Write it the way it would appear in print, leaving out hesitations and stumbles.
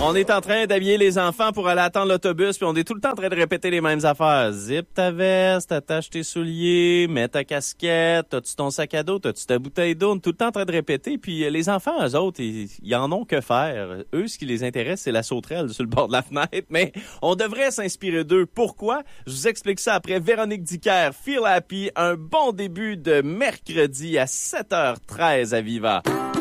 On est en train d'habiller les enfants pour aller attendre l'autobus, puis on est tout le temps en train de répéter les mêmes affaires. Zip ta veste, attache tes souliers, mets ta casquette, as-tu ton sac à dos, as-tu ta bouteille d'eau? On est tout le temps en train de répéter, puis les enfants, eux autres, ils en ont que faire. Eux, ce qui les intéresse, c'est la sauterelle sur le bord de la fenêtre, mais on devrait s'inspirer d'eux. Pourquoi? Je vous explique ça après Véronique Dicker, Feel Happy, un bon début de mercredi à 7h13 à Viva.